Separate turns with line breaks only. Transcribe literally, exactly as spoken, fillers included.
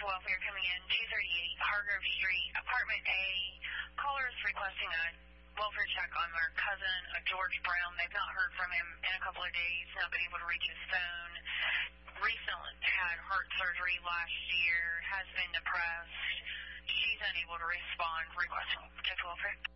welfare coming in, two thirty-eight Hargrove Street, apartment A. Caller is requesting a welfare check on their cousin, uh, George Brown. They've not heard from him in a couple of days, not been able to reach his phone. Recently had heart surgery last year, has been depressed. She's unable to respond, requesting check welfare.